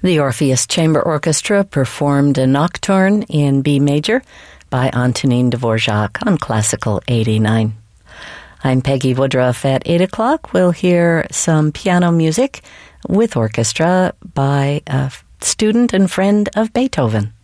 The Orpheus Chamber Orchestra performed a nocturne in B major by Antonin Dvorak on Classical 89. I'm Peggy Woodruff. At 8 o'clock, we'll hear some piano music with orchestra by a student and friend of Beethoven.